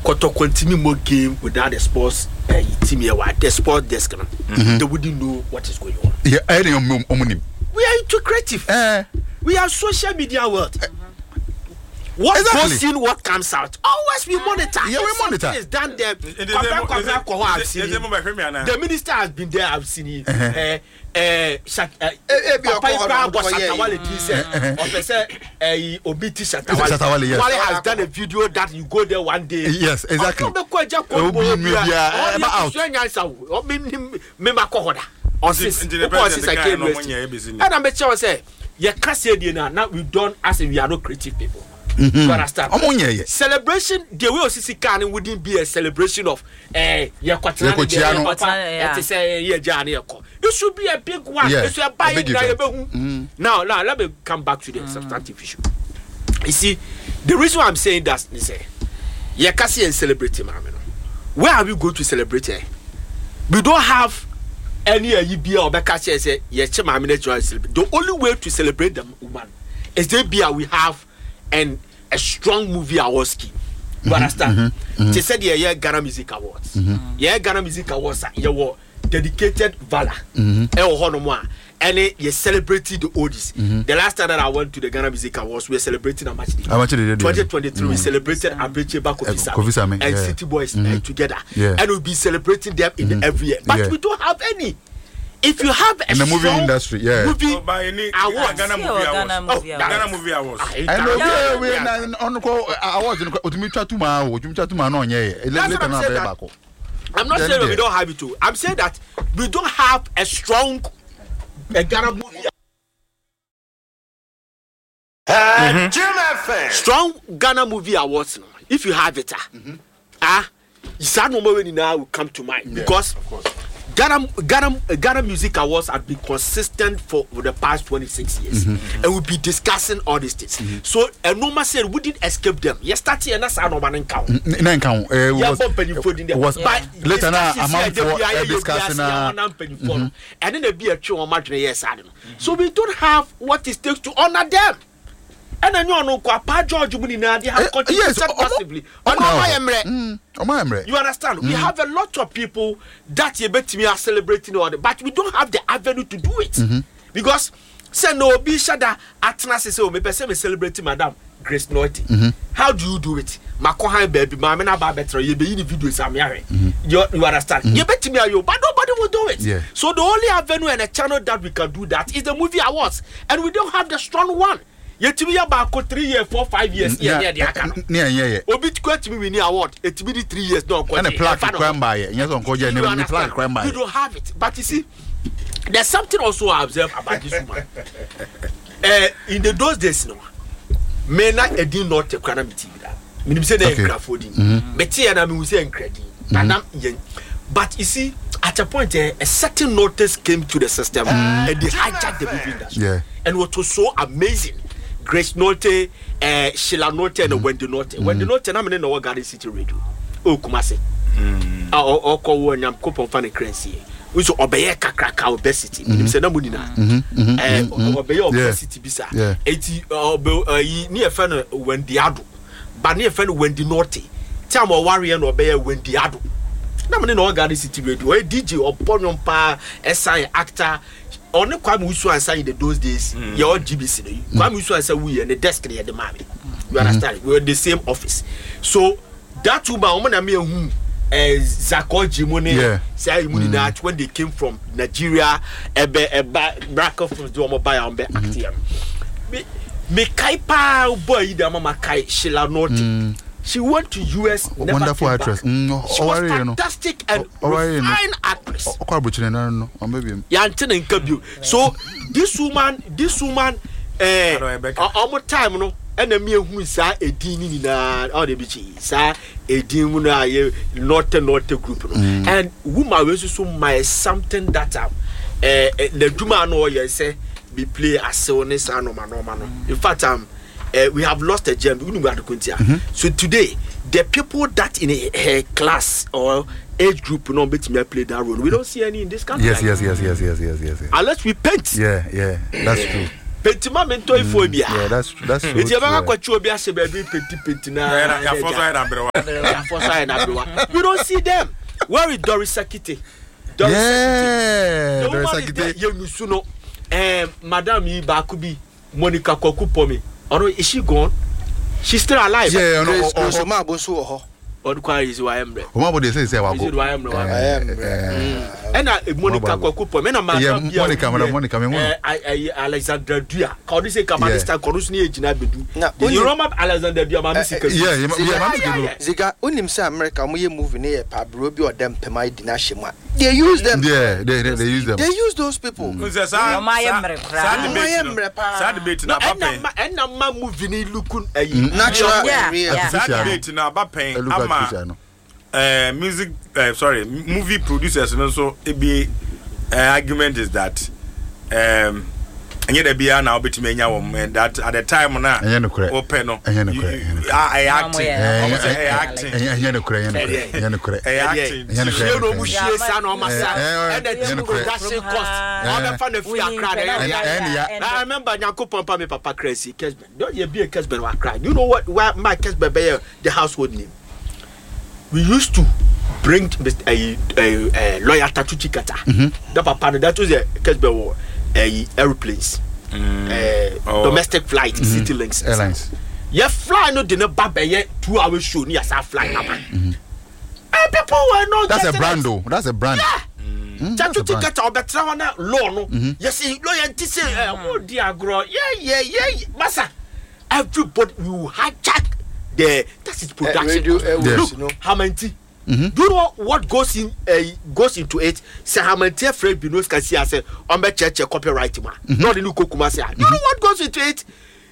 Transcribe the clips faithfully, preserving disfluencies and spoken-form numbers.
Koto continue more game without the sports uh, team here, the sports desk, mm-hmm. they wouldn't know what is going on. Yeah, I don't know. We are into creative. Uh, we are social media world. Uh, what exactly. goes in, what comes out. Always we monitor. Yeah, we monitor. Is done there. The minister has been there. I've seen it. Uh, uh, Shatawale has done a video that you go there one day. Yes, exactly. And I'm sure say, you can't say now we don't as if we are not creative people. Mm-hmm. You understand? Celebration, the way Osisi Kani wouldn't be a celebration of eh ya kwatina it should be a big one. Yeah, it should buy mm. Now, now let me come back to the mm. substantive issue. You see, the reason why I'm saying that is say ya kasi and celebrating mameno. Where are we going to celebrate? Eh? We don't have any uh, be or Bekasi say yes, the only way to celebrate the woman is they be we have and a strong movie awards scheme. You mm-hmm, understand? Mm-hmm, mm-hmm. They said yeah, yeah, Ghana Music Awards. Mm-hmm. Yeah, Ghana Music Awards. Yeah, were dedicated valor. Mm-hmm. And you celebrated the oldies. Mm-hmm. The last time that I went to the Ghana Music Awards, we were celebrating a match. twenty twenty-three, mm-hmm. we celebrated Abeche Bakofisa and mm-hmm. City Boys mm-hmm. together, yeah. and we'll be celebrating them in mm-hmm. the every year. But yeah. we don't have any. If you have a in the movie industry, yeah, movie oh, by any awards, Ghana movie awards, Ghana movie awards, Ghana movie awards. I know we we on call awards. Utumi chatuma, utumi chatuma no nye. Later na be back. I'm not saying we don't have it too. I'm saying that we don't have a strong a Ghana movie. Mm-hmm. Strong Ghana movie awards. If you have it, ah, mm-hmm. ah, Isano Mweni now will come to mind yeah, because. Of course. Ghana, Ghana, Ghana Music Awards have been consistent for, for the past twenty-six years, mm-hmm. and we'll be discussing all these things. Mm-hmm. So, a normal said we didn't escape them. Yesterday, and that's our normal encounter. Encounter was by later now amount for discussing, and then there be a show on yes, so we don't have what it takes to honor them. And I know Pa George Munina, they have contributed massively. You understand? Mm. We have a lot of people that you bet me are celebrating all that, but we don't have the avenue to do it. Mm-hmm. Because say no be shada atnas say me person me celebrating Madam Grace Naughty. Mm-hmm. How do you do it? Makohan baby, mama na ba better you be in the videos am here. You you understand? Mm-hmm. You bet me are you, but nobody will do it. Yeah. So the only avenue and a channel that we can do that is the movie awards, and we don't have the strong one. Yet to be about three years, four, five years. Yeah, yeah, yeah. Yeah, yeah. Obit quite me win award. It be three years. No, and a plaque crime by it. Yes, on Koja, never plaque crime by. You don't have it, but you see, there's something also I observe about this woman. uh, in the those days, no, men not a deal not a crime T V. Meaning say they are folding. Betty and I mean we say credit. But you see, at a point, uh, a certain notice came to the system, uh, and they hijacked the movie industry. Yeah, and what was so amazing. Grace Note, uh, Sheila Note, and mm. Wendy Note. Mm. Wendy Note, and I'm in our Garden City Radio. Oh, Kumasi. Oh, oh, call one, I'm coupon funny crazy. We so obey a crack our obesity. You say, no, Munina. And obey obesity, Bisa. Eighty, uh, near friend Wendy Adu, but near friend Wendy Note. Tell my warrior and obey Wendy Adu. I'm in our Garden City Radio. A D J or Ponion Pa, S I actor. Only Kwame Usu and say in those days, mm. you're G B C. Kwame Usu and say we and the desk near the mommy. You understand? Mm. We're in the same office. So that woman, woman, I mean, who Zako Jimone, say that when they came from Nigeria, a bracket from the mobile and be active. Me Kaipa boy, the mama Kai Sheila Naughty. She went to U S. Wonderful actress. Mm, she was fantastic and fine actress. So this woman, this woman, eh, almost time no. And the mere who is a dini na all the bitches, sir, a dimuna, not a not a group. And woman was so my something that um, eh, the Duma no, you say, be play as so ne san no man, no man. In fact, um. Uh, we have lost a gem. Mm-hmm. So today, the people that in a, a class or age group no bet me play that role. We don't see any in this country. Yes, yes, yes, yes, yes, yes, yes, yes. Unless we paint. Yeah, yeah, that's true. Pentima mento ifobia. Yeah, that's that's. It's about kwachu obi ase baby penti penti na. Ya for so na brewa. Ya for so na brewa. We don't see them. Where is Doris Sakite? Doris yeah, Doris Sakite. You nusu no. Eh, Madam yi ba kubi Monica Kokupomi. Or is she gone? She's still alive. Yeah, no. So ma bo so ho. Or quite is why I'm there. Oma bo dey say say wa go. Is why I'm there. I am. And Monica Kokupomi. And Madam Monica, Madam Monica, me eh I Alexander Dua. Can you say Kamalista Korusni ejina bedu? You remember Alexander Dua ma music? Yeah, yeah, yeah. Zika unim say America mo ye movie na ye pabro bi odem pema di na shema. They use them. Yeah, they they, they use them. They use those people. Say sa sa debate na ba pen. And na ma movie ni lookun ayi. Natural real. Sa debate na ba pen ama uh music uh, sorry movie producers and also a be uh, argument is that um and yet be now bit me and that at the time na open no I acting almost say acting and no cray and no cray acting you know mu shie sa na o masa and the production cost all the fan free akra and I remember Yakopon pa me papa crazy Kesben don't you be a Kesben wa cry you know what why my Kesben be the household name. We used to bring a, a, a lawyer Tatuchi Kata. Mm-hmm. The papa that was a Kesbe a airplanes, mm. uh, oh. domestic flight, mm-hmm. City Links Airlines. Yeah, fly no dinner baba yet two hours show near South fly. Mm-hmm. And people were not. That's a brand though. That's a brand. Yeah. Tatuchi Kata or better law no. Yes, lawyer to say oh dear girl. Yeah, yeah, yeah, massa. Everybody will hijack. The that is production. Uh, radio, uh, yes. Look, you know, Hamanti. Mm-hmm. Do you know what goes in uh, goes into it? Say Hamanti Fred Binos can see as a on church copyright man. Mm-hmm. Not the new Kokuma say. Do you know what goes into it?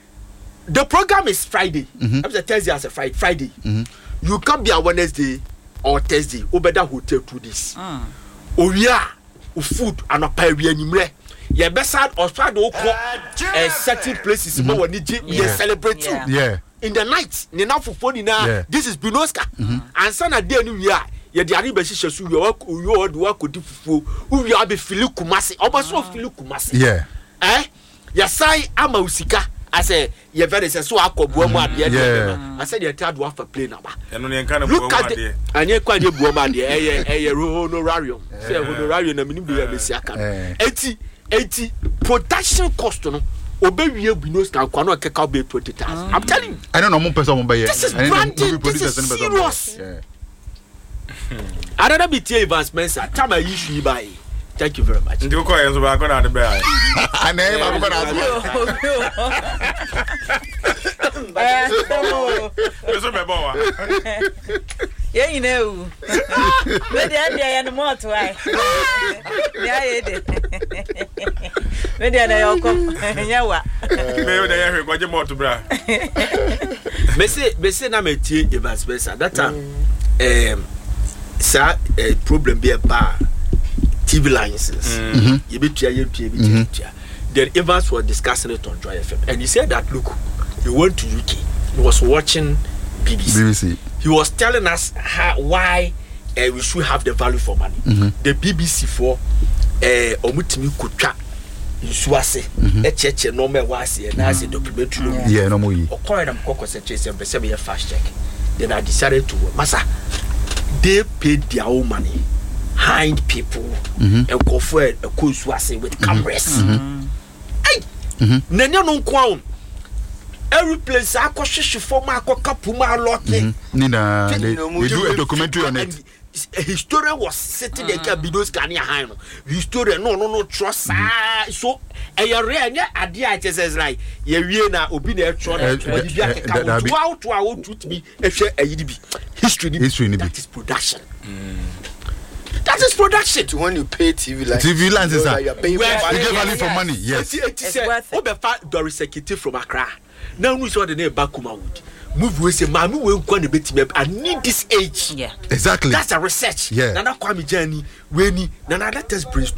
The program is Friday. Mm-hmm. I'm Thursday as a Friday. Friday. Mm-hmm. You can be on Wednesday or Thursday. Obeda hotel to this. Mm. Oh yeah, food and a pay anymore. Yeah, best side or try to uh, certain places more when you celebrate too. Yeah. In the night, ni na fufu ni na this is Binoska. And son na dey ni wia, ye dey ari be hihye so wia wo do wa kodi fufu. Wia abi fili kumase. Oba so fili kumase. Yeah. Eh? Ya sai ama usika. I say ye very say so akobo mu ade ade. I say ye tell do afa play na ba. Eno ne nka na buo mu ade. Anye kwa de buo mu ade. Eye eye honorarium. Say honorarium na minim do ya besi aka. Eti eti production cost no Obewie Binos can kwano keka be twenty thousand. I'm telling you. I don't know more person buy. This is branded. This is serious. Yeah. I don't know be T Evans Spencer. Time I issue buy. Thank you very much. Ndio kwa yenzo ba kona de be. Ana ba ko na. Eh. Eso me boa. Yeah, you know. But then they are more to I. Yeah, it is. But then I come. Yeah, what? Me dey hear kwaje more to bra. Me say, me say na me tie Evans Spencer. That time um sa problem be a bar T V licenses. You be tia you tia be tia. Then Evans was discussing it on Joy F M and he said that look, he went to U K. He was watching B B C. B B C. He was telling us how, why uh, we should have the value for money. Mm-hmm. The B B C for omutimi uh, kutwa nsuase e cheche no me wase na as documentary. Yeah, no mo yi. Okoye na mkoko se chese be se be fast check. Then I decided to massa they paid their own money. Hind people mm-hmm. and go for a nsuase with cameras. Mm-hmm. Hey. Mm-hmm. Nanya no kwa every place I go shishi for my kapuma lot. Nina, they, they do a documentary on it. A historian was sitting there, Binos Kania Hino. Historian, no, no, no, trust. Ah, so a rare idea, it says like, Yena, Obina, Tron, to our truth be a share a history, history, that is production. That is production. To when you pay T V license. T V licenses are you pay value for money. Yes. It's worth it. Doris Ekiti from Accra. Now we saw the name Bakuma Wood. Move we say, Mammy will go and bit me. I need this age. Yeah. Exactly. That's a research. Yeah. Nana Kwame Journey, Weni, Nana let us brainstorm.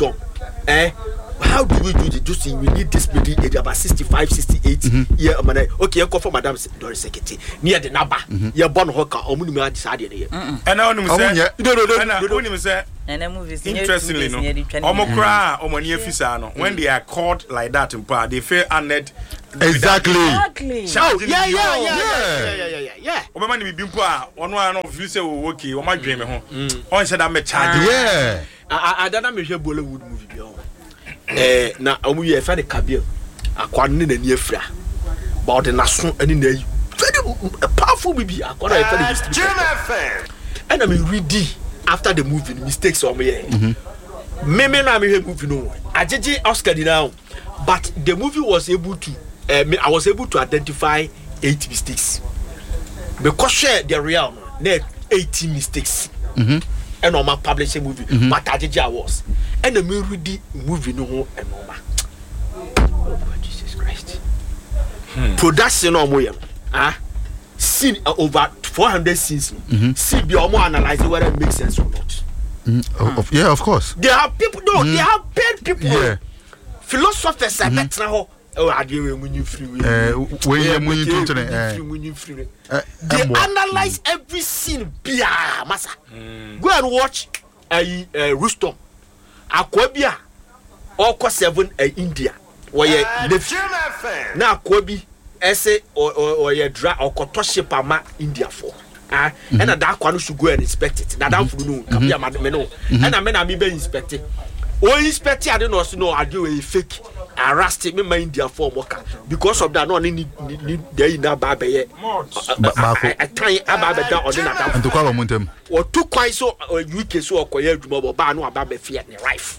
eh how do we do the just we need this lady age about sixty-five sixty-eight mm-hmm. yeah man okay you call for madam Doris Sekiti near the naba you born hoka omunu ma sade ne and now no say no no no no no say and movies interestingly no omokra omani afisa no when they are caught like that in part they feel honored exactly exactly oh yeah yeah yeah yeah yeah yeah yeah obama ni bimpo a ono ano feel say o okay o ma dwen me ho on say that me charge yeah I don't me hwe Bollywood movie bi o eh na omu ye fa de Kabil akwa ne na ni afra but the naso ani na yi very powerful movie akwa na fa de history and I mean ready after the movie mistakes o me ye me me na me hwe movie no ajeje Oscar di now but the movie was able to uh, I was able to identify eight mistakes because share the real na eighty mistakes mhm and on my publishing movie mm-hmm. but Ajeje was and the me ready movie no ho and normal oh Jesus Christ hmm. production no moyem ah scene uh, over four hundred scenes mm-hmm. see be omo analyze whether it makes sense or not mm, oh, of, yeah of course they have people no mm-hmm. they have paid people yeah. philosophers mm-hmm. are better ho oh ade we munyu free we eh we ye munyu tuntu ne eh munyu free they analyze mm. every scene bia masa mm. go and watch a uh, Rustom akwa bia oko seven uh, India where uh, na akwa bi ese or ye dra okoto ship ama India for ah mm-hmm. and that akwa no should go and inspect it na dan furu no kabia me no and I me na me be inspect it o inspect ade no so no ade we fake arrest me my India for worker because of that no need need there na ba be ye I time aba be down on that and to kwa montem o two kwan so U K so okoye adwuma bo ba no aba be fear ne wife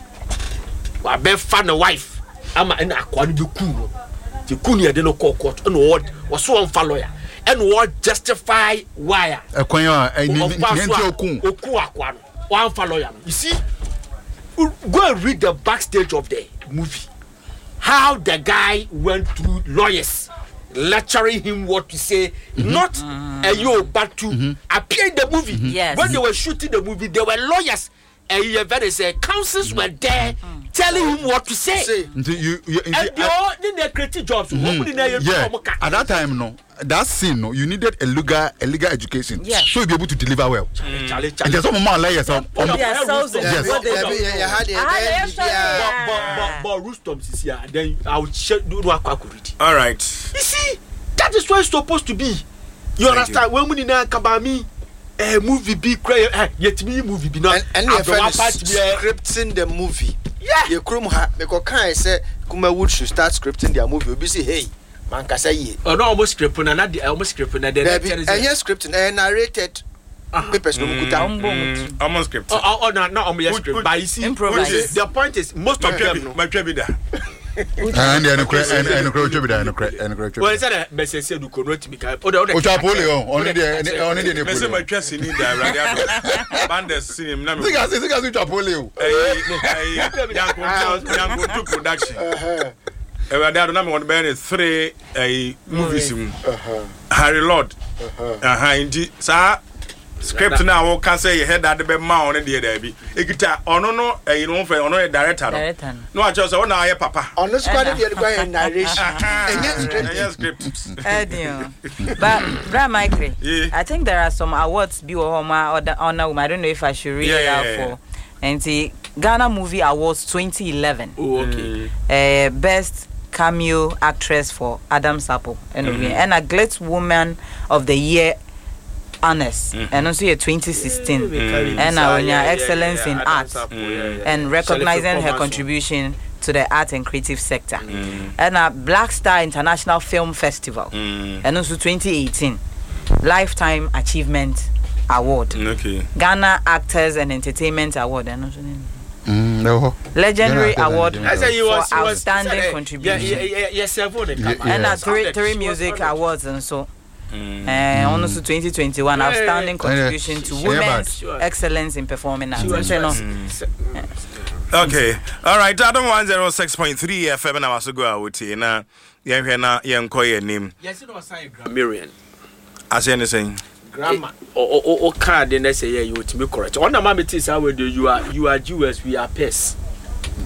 wa be fa ne wife ama na akwa no be cool the cool ye de no court no what so on fa lawyer and what justify why e kwan a ni nti okun oku akwa no one fa lawyer you see go and read the backstage of the movie how the guy went through lawyers lecturing him what to say mm-hmm. not mm-hmm. a yo but to mm-hmm. appear in the movie mm-hmm. yes. When they were shooting the movie there were lawyers and uh, very say counsels were there mm-hmm. telling him what to say, say. Into you, you into, and they all in their creative jobs mm-hmm. yeah. At that time no that scene no you needed a legal a legal education yeah. so you'll be able to deliver well mm. Charlie, Charlie. And there's some more lawyers on yes but Rustom is here then I will check do no akwakuriti all right you see that is what it's supposed to be you Thank understand you. When we na kabami a uh, movie be cray uh, yet me movie be not and you scripting the movie yeah you krum ha because can say Kuma Wood should start scripting their movie be say hey man ka say ye oh no almost scripting na na almost scripting na then and yes scripting and narrated papers no kuta almost script oh oh no no almost script but you see the point is most of them my tribute that and and and and crow tribute and and crow well is that message say do connect me ka o the o chapolio only the only the me say my trust in that radio band sim na me siga siga siga chapolio eh yanko yanko to production eh radio na me won be three eh movies Harry Lord aha indi sa script na wo can say you head that be ma on the there bi ekita ono no eh no fe ono director no a chose ona aye papa ono squad dey go narration enye script edio but Bra Michael I think there are some awards bi wo ma or honor I don't know if I should read it out for and the Ghana Movie Awards twenty eleven oh okay uh, best cameo actress for Adam Sappo and mm-hmm. and a great woman of the year honest mm-hmm. and also twenty sixteen mm-hmm. and our yeah, excellence yeah, yeah, yeah. in art mm-hmm. and recognizing her contribution to the art and creative sector mm-hmm. and a Black Star International Film Festival mm-hmm. and also twenty eighteen Lifetime Achievement Award okay Ghana Actors and Entertainment Award and also Mm, no. Legendary yeah, award I say you was, for you outstanding was, contribution. Yeah, yeah, yeah, yes, yeah, yeah, and uh, three three music awards and so. Mm. Uh, mm. Also twenty twenty-one yeah, outstanding yeah, yeah. contribution yeah. to yeah. women's yeah. excellence in performing arts. Mm. Yeah. Okay, all right. Adam one zero six point three F M. I was go out here na. Yeah, na yeah, your name. Yes, it was saying Miriam. As anything. Grammar or or or card then they say yeah you to be correct. On the mammy is how you are you are Jews we are pests.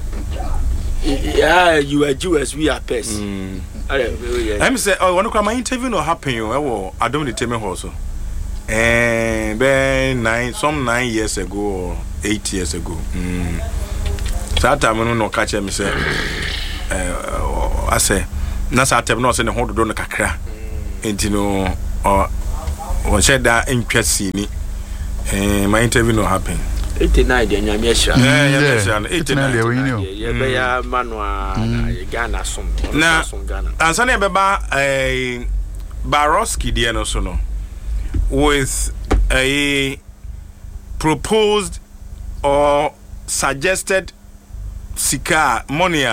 Yeah, you are Jews, we are pests. Mm. I'm say, oh, one of my interview no happen. You, oh, I don't need to tell me also. And then nine, some nine years ago or eight years ago. Mm. So that time when no catch me say, uh, I say, na sa time no say the whole do no kakra. Enti no, or or said that interest me. And my interview no happen. eighty-nine de nyame ahira yeah yeah eighty-nine yeah be ya manwa Ghana som na ansa na beba eh Baroski de no so no with a proposed or suggested sika money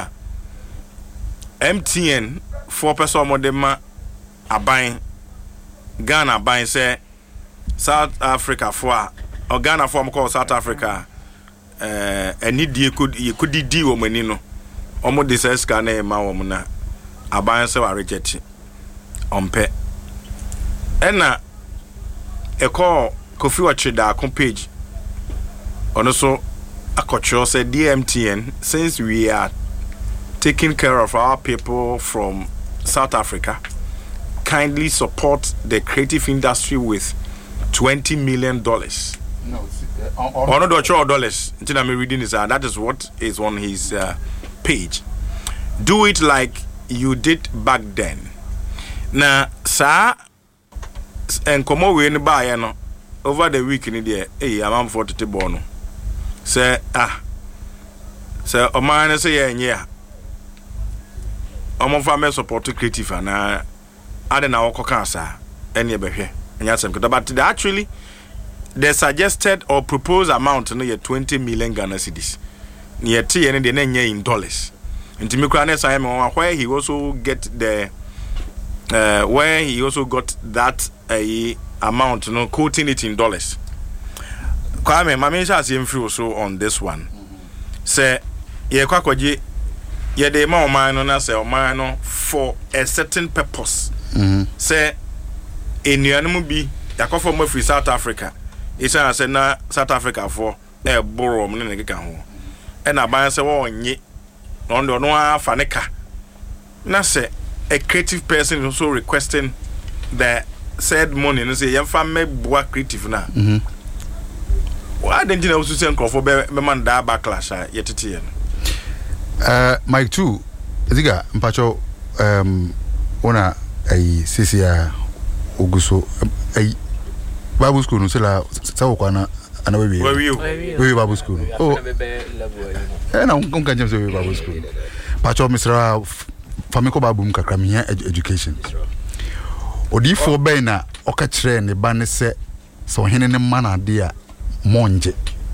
M T N for person modema aban Ghana aban say South Africa for or Ghana form called South Africa, uh, and need you could you could do womanino. Almost this is Ghana, my woman, a buy so I reject it on pet. And now a call Kofi Wachida com page. And also a coach said D M T N, since we are taking care of our people from South Africa, kindly support the creative industry with twenty million dollars. No, on the dollars. Until I'm reading this, uh, that is what is on his uh, page. Do it like you did back then. Now, sir, and come over in the buy no over the week in the hey, I'm forty to bono. Say ah, say o man say yeah yeah. I'm family support to creative and uh, I don't know what sir. Any behwe. But actually, the suggested or proposed amount no twenty million Ghana cedis. Near T and the name in dollars. And to me, where he also get the uh, where he also got that uh, amount, you know, quoting it in dollars. Kwame, my mention has also on this one. Say, ye kwakwaji, ye de ma omano na say omano for a certain purpose. Say. In Yanumu be Yakofo mo free South Africa. It's an say na South Africa for a borrow money can and I buy say one ye on the no faneka. Na say a creative person also requesting the said money and say yam me boa creative na. Why didn't you also say for be man da backlash yet it uh Mike too. Ziga mpacho um ona ai sisia Oguso a Bible school no sela sawo kwana ana we we we Bible school oh eh na unka njem we Bible school pacho misra famiko babu mkakra mia education odi fo ben na oka kire ne ba ne se so hene ne ma na de a monje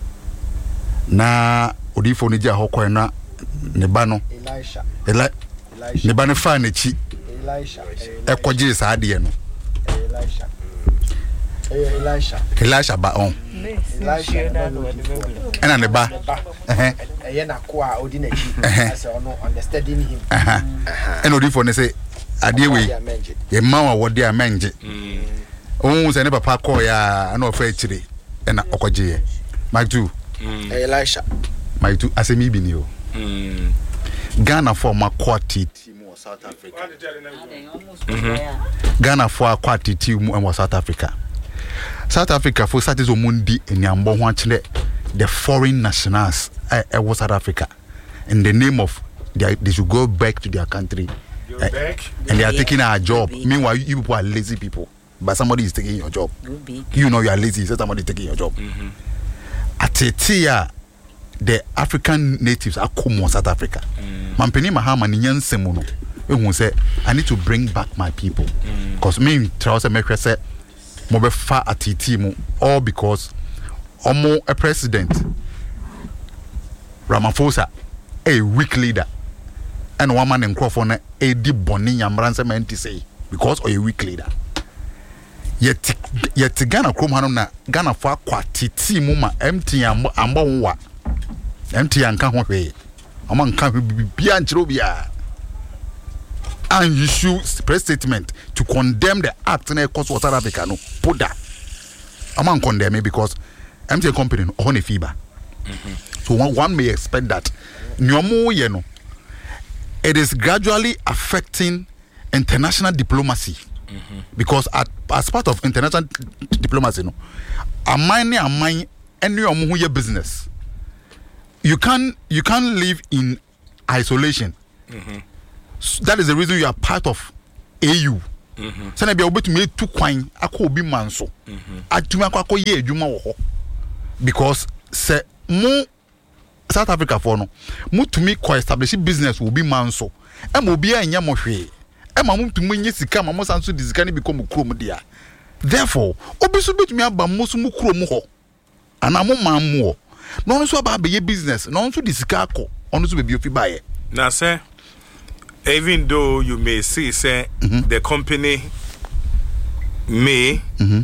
na odi fo ne ji ahokọ na ne ba no Elisha Eli ne ba ne fa na chi Elisha ekoje sa de no Elisha. Elisha. Elisha ba on. Elisha. And on the bar. Eh eh. Na kwa odina chi. As ono understanding him. Uh-huh. And odi for ne say ade we. Ye ma wa wode amenje. Mm. Ohun se ne papa call ya na ofa chire. E na okoje ye. Mike two. Mm. Elisha. Mike two asemi bi ni o. Mm. Ghana for makwati South Africa. Mm-hmm. Ghana for aquati team and South Africa. South Africa for Saturday Mundi in Yambo Wanchile, the foreign nationals uh, uh, South Africa. In the name of they, they should go back to their country. Uh, back. And they are taking our job. Meanwhile, you people are lazy people. But somebody is taking your job. You know you are lazy, so somebody is taking your job. Mm-hmm. Atetia, the African natives are come South Africa. Mampeni Mahama ni nyansemuno. We say I need to bring back my people. Because me trouser make say mo be fa atiti mu all because omo a president Ramaphosa a weak leader and one man in Crawford a di boni yamranse menti say because of a weak leader. Yet yet Ghana krom hanom na Ghana for kwatiti mu ma M T ambo wa M T anka ho hwe ama nka bibia nchiro bia and issue press statement to condemn the act na cause South Africa no put that ama condemn because M T company no on a fiber. So one, one may expect that nyomo ye no it is gradually affecting international diplomacy. Mm-hmm. Because at, as part of international d- diplomacy, no, a mine a mine any omu business. You can't you can't live in isolation. Mm-hmm. So that is the reason you are part of A U. Mm-hmm. Sana bia obetu me tu kwan akọ obi manso. Atuma akọ ye adwuma wo ho. Because se mo South Africa for no mo tumi ko establish business wo bi manso. E mo obi anya mo hwe. E ma mo tumi nye sika ma mo sanso di sika ne bi ko mo kuro mo dia. Therefore, obi so betumi aba mo so mo kuro mo ho. Ana mo man mo. No so aba be business. No so di sika akọ. Ono so be bi ofi bae. Na say even though you may see say mm-hmm. the company may mm-hmm.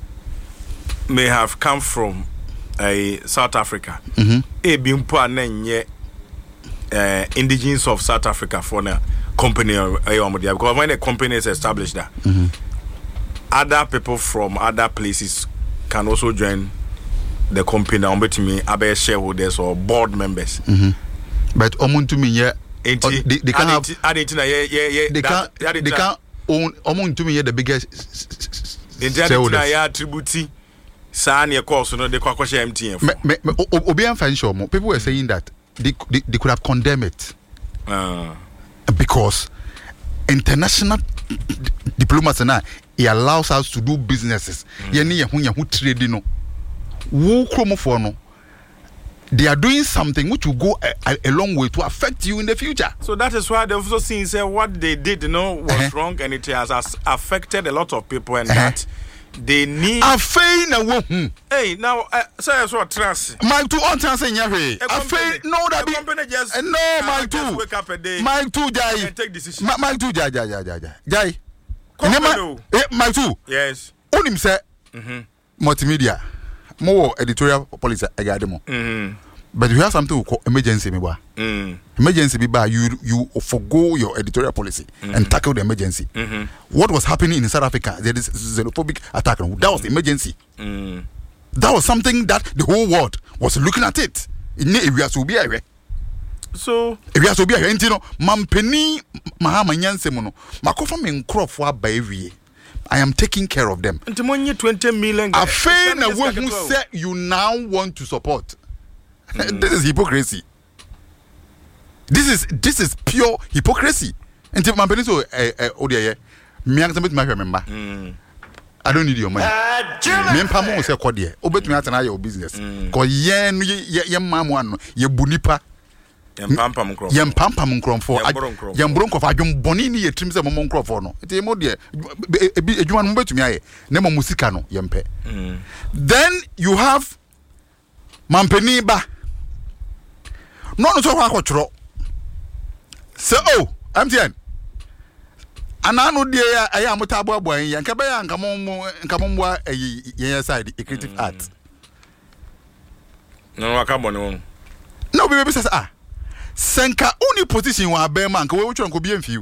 may have come from uh, South Africa. Mm-hmm. E bi mpo anenye uh, indigenous of South Africa for na company uh, because when a company is established there, mm-hmm. other people from other places can also join the company on between other shareholders or board members. Mm-hmm. But omuntu me yeah they, they can have they can't they can't own omuntu me the biggest shareholders. Yeah, tribute San your course no they kwakwa share M T N. Obi Anfansho mo people were saying that they, they they could have condemned it. Uh. Because international diplomacy now it allows us to do businesses. Yeni ye hu ye hu trade no. Wo kromo for no. They are doing something which will go a, a, a long way to affect you in the future. So that is why they've also seen say what they did, you know, was uh-huh. wrong, and it has, has affected a lot of people, and uh-huh. that they need. A fair na Hey, now uh, say as what trans. My two on trans in your way. A fair no that be. Company just uh, no my two. Wake up a day. My two jai. And take decision. My, my two jai jai jai jai jai. Jai. Company. Eh, my two. Yes. Onim say. Mhm. Multimedia. More editorial policy agademo. Mhm. But you have something we call emergency me ba. Mm. Emergency be ba you you forgo your editorial policy mm-hmm. and tackle the emergency. Mm-hmm. What was happening in South Africa? There is xenophobic attack. That was the emergency. Mm. That was something that the whole world was looking at it. So if you have to be a entino, Mampeni Mahama Yansemono, Makofa men crop for by every I am taking care of them. And twenty million. A fair who said you now want to support. Mm. This is hypocrisy. This is this is pure hypocrisy. And to Mampeni so eh oh dear me am somebody remember. I don't need your money. Me mpa mo se kode. Obetumi atena your business. Cause ye no ye ye mam one ye bunipa. Yempampam nkrof. Yempampam nkrof for yembronko for adwom boni ni yetrim se momon nkrof no. Eti mo de edwuma no betumi aye. Na mo musika no yempe. Then you have Mampeni ba. No no so kwa kwotro. So oh, M T N. Anano de ya aya amutabo aboan ya nka be ya nka mo nka mo mwa yen side a creative mm. art. No waka bono. No be be say ah. Senka uni position wa be man nka we wutro nko bi emfiu.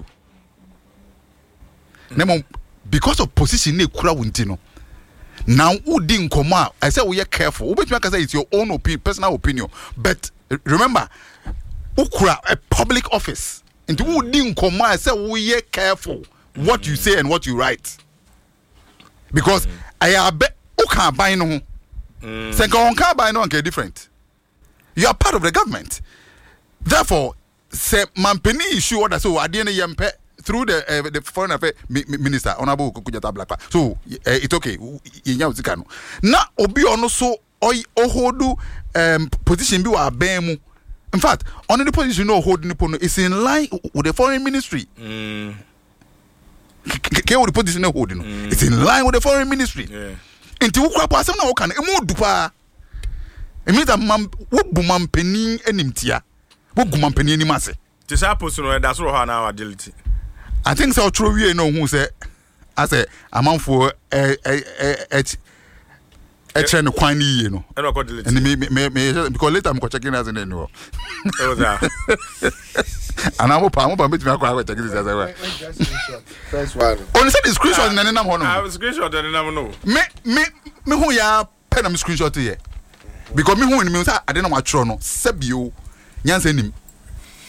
Nemo because of position na kura wunti no. Now udi nkomo a I say we careful. Obetumi aka say it's your own opinion, personal opinion. But remember, ukura a public office. Into udi nkomo I say we careful what mm. you say and what you write. Because mm. I bet uka buy no. Senka onka buy no nke different. You are part of the government. Therefore, say Mampeni issue order so adene yempe through the uh, the foreign affairs minister honorable Kujata Blackpa. So uh, it's okay. Inya uzika no. Na obi ono so oy ohodu um position bi wa bemu. In fact, on the position no hold no is in line with the foreign ministry. Mm. Ke what the position no hold no. It's in line with the foreign ministry. Yeah. Inti ukwa pa asem na wo kan emu dupa. It means that mam wo bu Mampeni enimtia. Wo gu Mampeni enimase. Ti say post no that's so how na agility. I think so true we no who say I say amanfo eh eh eh e train kwan ni you know. E no call delete. And me me me because later I'm go checking as in no. Oh that. And I'm pa I'm pa me akwa akwa check this as well. First one. On say the screenshot na nam ho no. I screenshot na nam no. Me me me hu ya pen am screenshot here. Because me hu ni me say ade na ma tro no sebio nyansa nim.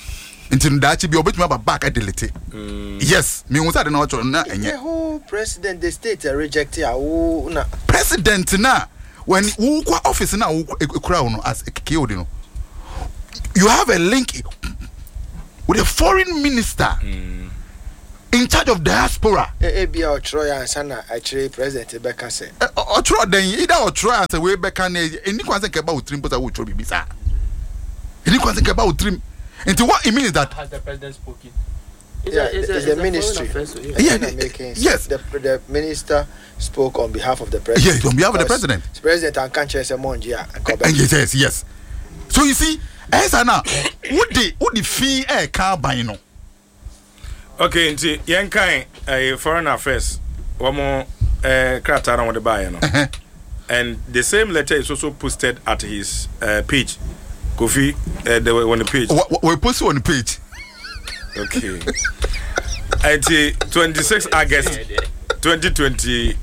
Until that you be obet me about back I delete. Yes, me was that no na enye. Who president the state reject ya who na president na when who kwa office na who crowd no as killed no. You have a link with a foreign minister mm. in charge of diaspora. E be o Troya and sana actually president Beka say. O Troya then either o Troya and say we Beka na any kwanse ke ba o trim posa wo tro bibi sa. Any kwanse ke ba o trim. Into what it means that has the president spoken? Is yeah, it's the ministry. Yeah, yes. The, the minister spoke on behalf of the president. Yes, on behalf of the president. The president and can't chase a monja. Yes, yes, yes. So you see, as now, what the what the fee a car by no. Okay, into young kind a foreign affairs. One more uh crata on the buy no. And the same letter is also posted at his uh, page. Kofi, uh, they were on the page. We posted on the page. Okay. Until twenty-sixth August twenty twenty-six,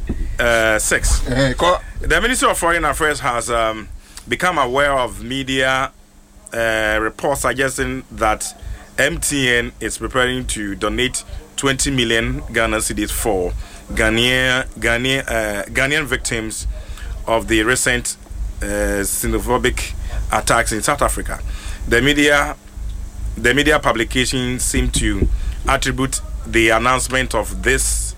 the Ministry of Foreign Affairs has um, become aware of media uh, reports suggesting that M T N is preparing to donate twenty million Ghana cedis for Ghanaian, Ghanaian, uh, Ghanaian victims of the recent uh, xenophobic attacks in South Africa. The media The media publications seem to attribute the announcement of this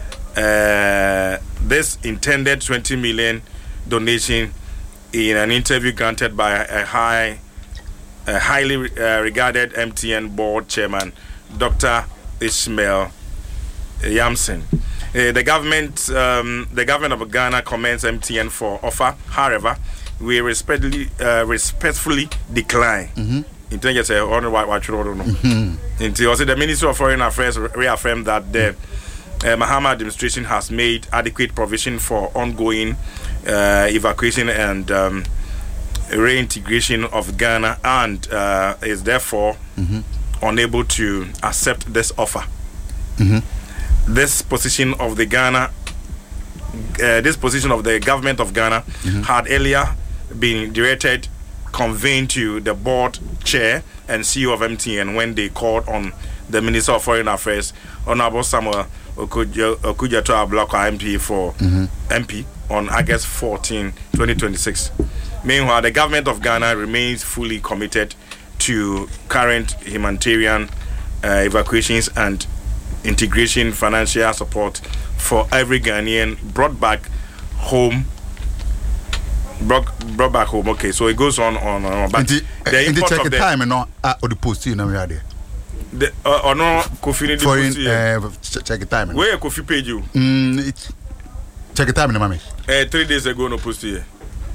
uh, this intended twenty million donation in an interview granted by a high, a highly uh, regarded M T N board chairman, Doctor Ishmael Yamson. Uh, the government, um, the government of Ghana commends M T N for offer. However, we respectfully, uh, respectfully decline. Mm-hmm. In terms of say, oh no, what what you don't know. Until also the Ministry of Foreign Affairs reaffirmed that the uh, Mahama administration has made adequate provision for ongoing uh, evacuation and um, reintegration of Ghana, and uh, is therefore mm-hmm. unable to accept this offer. Mm-hmm. This position of the Ghana, uh, this position of the government of Ghana mm-hmm. had earlier been directed. Convened to the board chair and C E O of M T N when they called on the Minister of Foreign Affairs, Honorable Samuel Okudzeto Ablakwa M P for mm-hmm. M P on August fourteenth, twenty twenty-six. Meanwhile, the government of Ghana remains fully committed to current humanitarian uh, evacuations and integration financial support for every Ghanaian brought back home. Brought, brought back home. Okay, so it goes on on on. But the, the import check of the time and no uh, or the post you know we are there. The uh, or no Kofi for in uh, check the time. Where Kofi paid you? Mm, it, check the time, no mommy. Uh, three days ago no post here.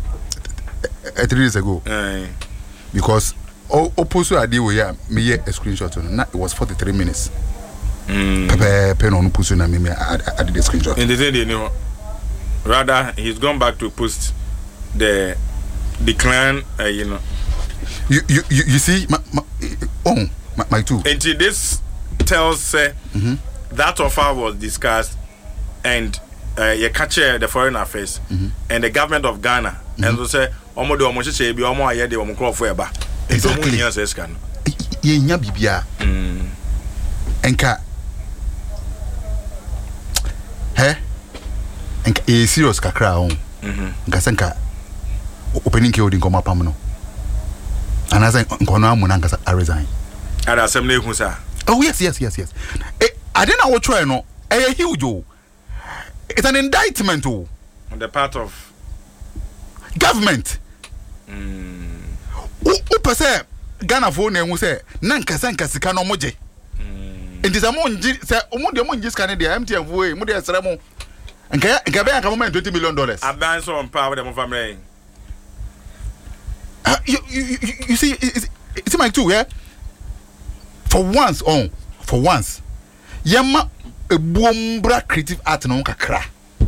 Uh, three days ago. Uh, because o o post I did we yeah me a screenshot on. It was forty-three minutes. Mm. Pepe pen on post na me me I did the screenshot. In the day they know. Rather, he's gone back to post the decline, uh, you know. You you you, you see, my, my, oh, my, my two. And this tells uh, mm-hmm. that offer was discussed, and uh, you catch uh, the foreign affairs mm-hmm. and the government of Ghana, mm-hmm. and so say, "Omo do omo sheshe bi omo aye de omo crop for eba." Exactly. Ye nya bibia. Enka. He? Enka e serious kakra on. Mhm. Nka senka opening ke odin koma pam no. Anaza nkono amu na nkasa I resign. Ada asem na ehun sa. Oh yes yes yes yes. Eh I didn't know what try no. Eh huge o. It's an indictment o. On the part of government. Mm. O o pese Ghana fo na ehun se na nkasa nkasa ka no moje. Mm. Enti se mo nji se omo de mo nji scan de M T N fo e mo de esere mo. Nka nka be aka moment twenty million dollars. Aban so on power dem family. Uh, you, you, you, you see, it's, it's my two, yeah? For once, oh, for once, Yama a boombra creative art no kakra.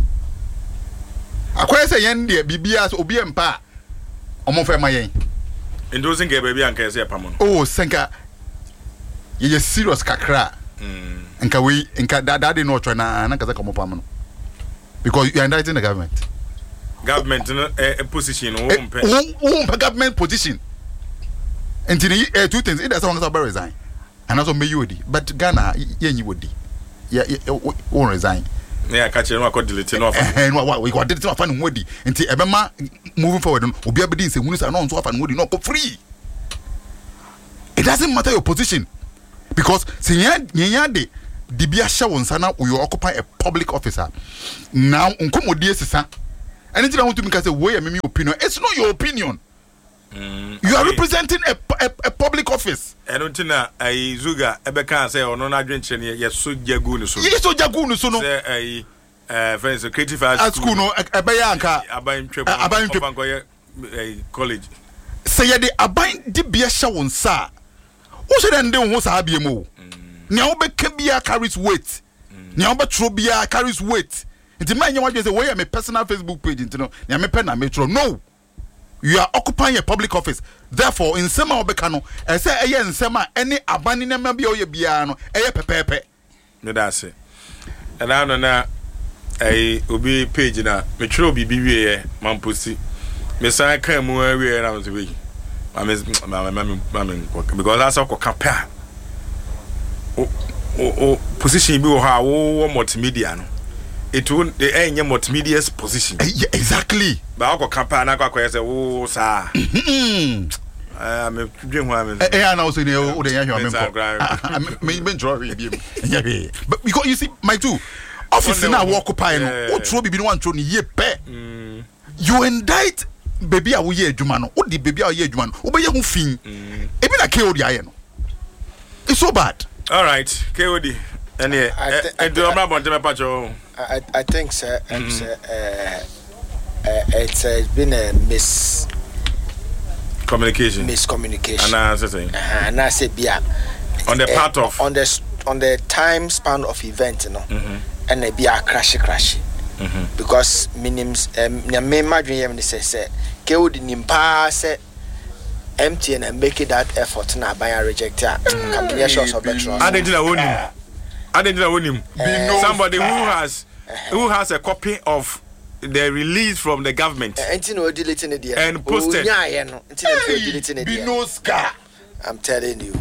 I quite say, Yandy, B B S, Obi and Pa, Omofa Mayen. And those in baby and Kazia Pamon. Oh, Senka, you're serious kakra. And can we, and can that daddy no try na Nakazakamo because you're indicting the government. Government in a, a position, a, a, a government position. And uh, two things, it doesn't want to resign. and also me you but Ghana yenyi wodi yeah won resign yeah catch no akọ delete no afa eh no we go delete no afa no wodi nti ebema moving forward no obi abedi nse hunu sa no nso afa no wodi no ko free. It doesn't matter your position because senya nyenya de dibia hye won sana you occupy a public officer now unkomodie sisa anything I want to make say way me opinion it's not your opinion. Mm, you are okay. Representing a, a, a public office. And until now, I Zuga Ebeka say or no adventure yes so jagun so. Yes so jagun so no. Say I uh friends creative arts at school no Ebaya anka aban trip aban trip college. Say ye de aban di bia hye won sa. Wo se den de ho sa bia mo. Nya wo be ka bia carries weight. Nya wo be tro bia carries weight. Nti man nya wadwe say we my personal Facebook page nti no nya me pe na me tro no. You are occupying a public office. Therefore, in Sema Obekano, I say, I in Sema, any abandoning maybe or your piano, a pepe. No, that's it. And I don't know, I will be page now. Metro be be Mampusi. Miss I came where I was weak. I miss my mammy, because that's all compare. Oh, position be how multimedia. It won't the any multimedia's position. Yeah, exactly. But I campaign, I go say, oh, sir. I'm a dream woman. And also, the old but because you see, my two office now walk up pine, what trouble be one to ye pet. You indict baby, I will hear Jumano, or the baby, I hear Juman, obey your fin. Even I killed the iron. It's so bad. All right, K O D. And yeah, I do not want to patch. I I think sir, mm-hmm. sir uh, uh, it's uh, been a mis communication, miscommunication, and I say, uh, and I say, yeah, on the uh, part of on the on the time span of event, you know, mm-hmm. and it be a crash, crash, mm-hmm. because minims um, my main imagine say say, K the nimpa say. M T N and make it that effort now by a rejecter. Combinations of better. I didn't know him. I didn't know him. Somebody who has who has a copy of the release from the government and deleting it and posted. I'm telling you.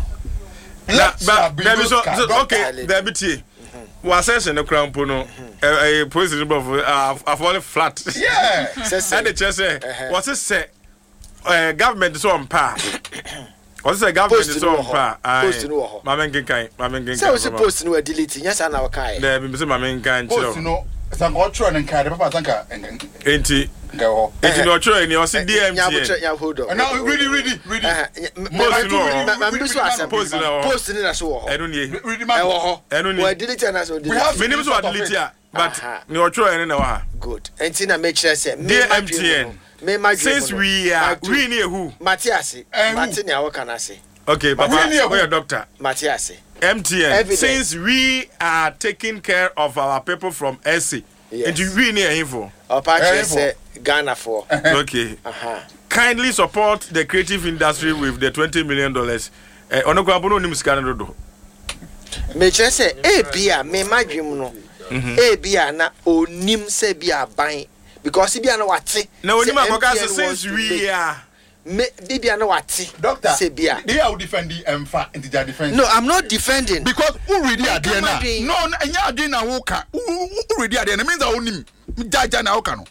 But so okay, there be tea. Was in the crown pono a president of a fallen flat. Yeah. And the chest say, what's it say? Uh, government is on par. What's the government is on par? Post no. Mamen kinkai, mamen kinkai. So supposed to deleting. Yes, and our kai. There be say mamen kinkai. Post no. Some otro and kai. Papa sanka. Enti. Go. Enti no otro ni o si D M T. Yeah, hold on. Now really, really, really. Post no. Post no. Post no. So. Enu ni. Really man. Enu ni. We delete and so. We have minimum so delete here, but ni otro eni na wa. Good. Enti na make sure say. D M T N. Since we are we near who Matthias Martinia, what can I say? Okay, Papa, where doctor Matthias M T N. Since we are taking care of our people from S A, and you we near info. Or say Ghana for. Okay. Uh-huh. Kindly support the creative industry with the twenty million dollars. Ono kwa bono nim sika no do. Me che say e bia me madwem no. E bia na onim se bia ban. Because if you are not no, when you since we are Bibi no wati. Doctor, Sebia. They are defending um in their defense. No, I'm not defending. Because who really are there now? No, and you are doing a woka. Who really are there? It means I own him. Jaja na okano.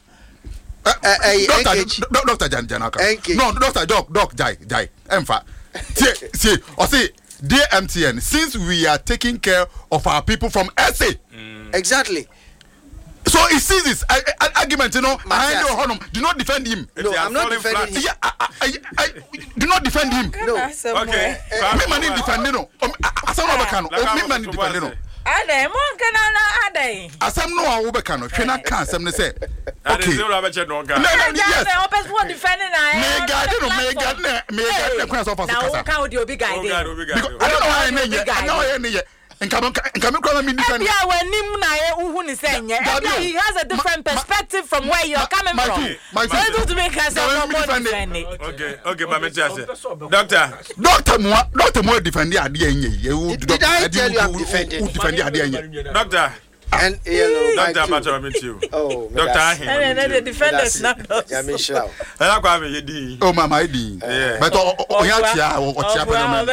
Doctor, Doctor Jan Janaka. No, Doctor Doc, Doc Jai, Jai. Emfa. See, see, or say, dear M T N, since we are taking care of our people from S A. Mm. Exactly. So it sees this uh, uh, argument, you know. I know Honum. Do not defend him. No, I'm not defending him. Yeah, I, I, I, I, do not defend him. No. Okay. Me mani defend no. Asam no bekano. Me mani defend no. Ade mo kana na ade. Asam no a wo bekano. Hwe na kan asam ne say. Okay. No, no, yes. No, person what defending na. Me God no, me God na, me God na kwan so for kasa. Na kan odi obi guide. I don't know why na ye. I know why na ye. Nkame nkame kwa me defend. Yeah, when nim na ye uhu ni say nye. He has a different perspective from where you're coming from. My so to make us no more defend. Okay, okay, mama chase. Doctor, doctor mo, doctor mo defend ade anye. Did I tell you I'm defending? Who defend ade anye? Doctor, And yellow. Doctor Abacha meet you. Oh, Doctor Ahin. And then the defenders not. Yeah, me sure. And I go me di. Oh mama I di. But o o ya tia o o tia pa na.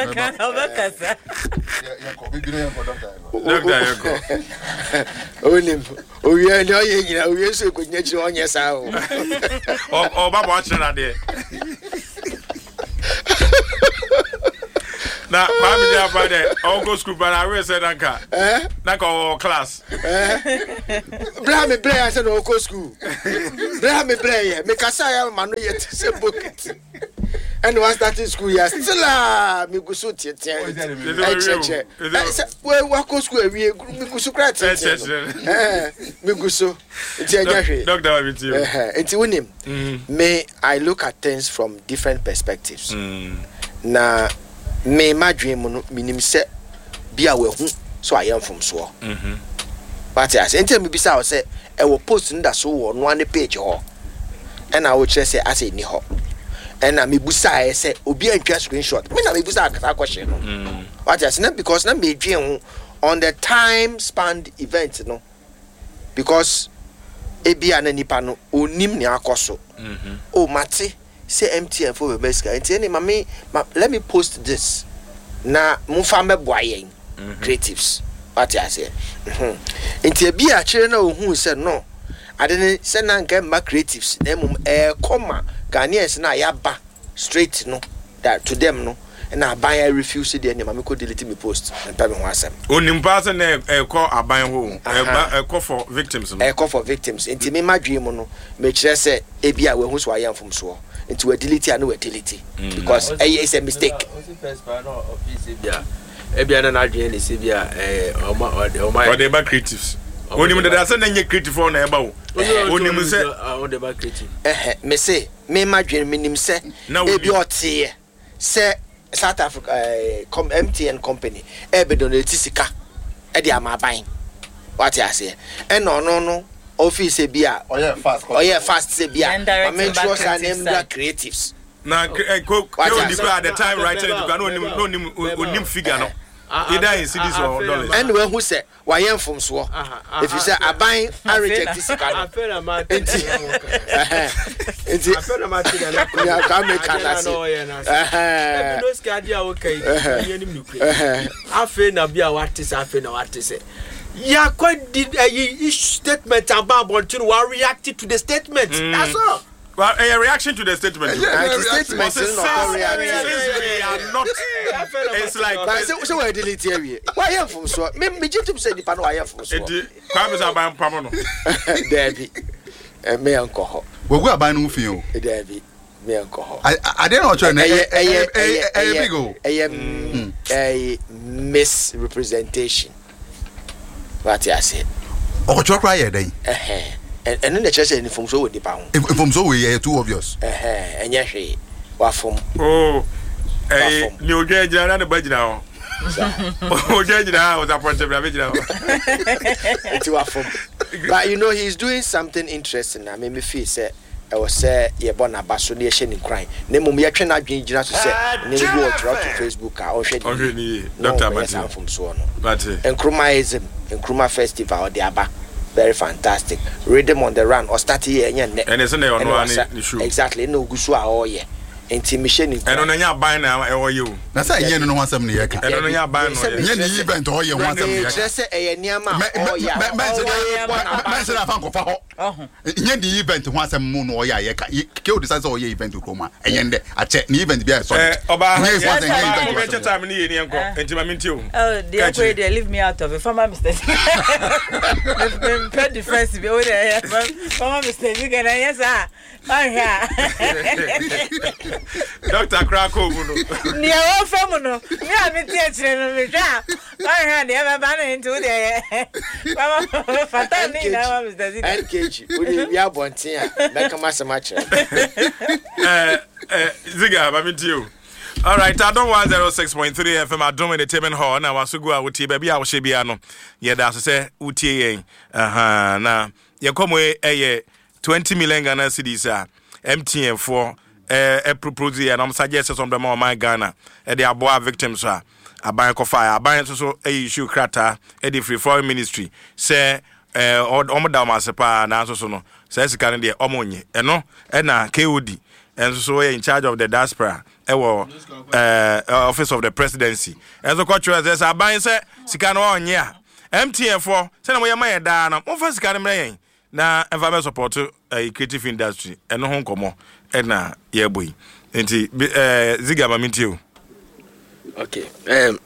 Doctor Yoko. Onim. O ye no ye nyina o ye so ko nyachi onye sa o. O o baba wa chira de. Na pa mi dia pa de o go school but I will say nanka. Eh? Na ko class. Eh? Bra me bra I said o go school. Bra me bra ye. Me kasa ya ma no ye se bucket. And once that in school ya still ah me go so tie tie. I check check. We we go school we me go so cry tie. Eh, me go so. Tie nya hwe. Doctor wa with you. Eh, enti wonim. Me I look at things from different perspectives. Na me madwen mu no minim se bia we hu so ayem from so. Mhm. But as enti me bisa o se e wo post nda so wo no ane page ho. E na wo kire se ase ni ho. E na me busa e se obi antwa screenshot. Me na me busa akata question no. Mhm. But as na because na me dwen hu on the time span event no. Because e bia na nipa no onim ni akoso. Mhm. O mate say M T N for the best guy. And mommy, let me post this. Na mufame boyen creatives. What I say. Into be a channel who said no. I didn't send and get my creatives. Name eh comma Ghanaians na yaba straight no that to them no. And I buy I refuse the name. I could delete me post and tell me what's up. Onim person e call a buy home. E call for victims. E call for victims. Into me my dream no. Me chere say e bia we hu so I am from so. Into a delete and no delete because mm. it's a mistake. Yeah, Ebiana na adwene ne sebia eh oma oma or the back creatives. Onim de say na nye creative on na eba wo. Onim say on the back creative. Eh me say me madwene minim say ebi otie say South Africa eh M T N company e be donate sika e dey amaban. What you say? E no no no office e bia oh yeah fast oh yeah fast se bia I mean trust and name creatives na ko ko at the time writing it no nim no nim onim figure no either in cities or dollars and we who say why am from so if you say aban I reject this car enti enti afena ma ti na ko ya ka me kana se eh no ska dia o kai ye nim nukre afena bia wate se afena wate se ya quite did a statement about wanting to react to the statement. Mm. That's all. Well, a reaction to the statement. Yeah, yeah, the statement is not reaction. We are not. It's like. But so so we delete here. Why am from so? Me me jitum say the pano why am from so. Kwame say aban pamo no. Debi. Eh me anko ho. We go aban no fi o. Debi. Me anko ho. I I dey not try na eh eh eh big o. Eh eh misrepresentation. What I say? Oh, you cry then? Eh, and and the church and from so with the pound. If from so we are too obvious. Eh, and yes, what from? Oh, eh, you get the budget now. Oh, get now was a project now. But you know, he's doing something interesting. I made me feel say. I was say ye born a basonation in crime. Name me actually not being just to say name go to Facebook or share. Doctor Abacha from so on. But and Krumaism and Kruma Festival they are back. Very fantastic. Rhythm on the run or start here and it's on the show. Exactly. No gusua all ye. Intimation in and on your buy now or you. That's a yen no one seven year. And on your buy no event or you want them. Just a near mention a fanko for yen the event once a moon or ya kill the size of your event to Coma and yen I check the event be a sorry. About time in the oh, dear, they leave me out of it. Former mistake. Pet defense be over there. Former mistake. You can yes, sir. Doctor Krakow no. Ni o fam no. Me a me tie kire no me hwa. I had never ban into there. Mama fata ni na mama Mister Zika. N K G. We be abontin a make am asemache. Eh eh Ziga ba me tie. All right, I don't want zero six point three F M at Dome Entertainment Hall. Now, was to go out with baby. I was Shebiano. Yeah, that's say Uti. Uh-huh. Now, you come away a twenty million Ghana cedis, M T N for a propose, and I'm suggesting some of them on my Ghana, and they are boy victims. aban kofa aban so so e issue krata e di free foreign ministry say eh omo da masepa na so so no say sika ne de omo nye eno e na K O D and so in charge of the diaspora e wo eh office of the presidency and so coach say aban say sika no onye a M T N for say na mo yema da na mo fa sika ne mre na environment support a creative industry eno ho nkomo e na ye boy enti eh ziga mamintio. Okay. Um,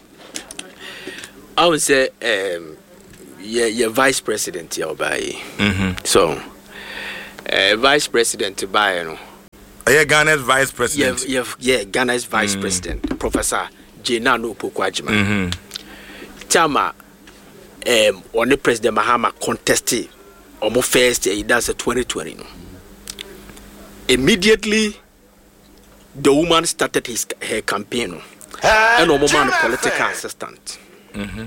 I would say, um, yeah, yeah, vice president here by. Mm-hmm. So, uh, vice president to buy, you know. Yeah, Ghana's vice president. Yeah, yeah, yeah Ghana's vice mm-hmm. president, Professor Jenano Pokwajima. Mm-hmm. Chama, um, on the President Mahama contested, almost first, uh, that's a twenty twenty. No? Immediately, the woman started his her campaign. No? And a woman political assistant. Mm-hmm.